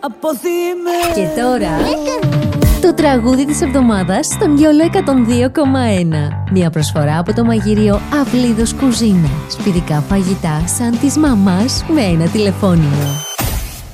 Και τώρα το τραγούδι της εβδομάδας στον Γιόλο 102,1. Μια προσφορά από το μαγείριο Αυλίδος Κουζίνα. Σπιτικά φαγητά σαν της μαμάς με ένα τηλεφώνημα.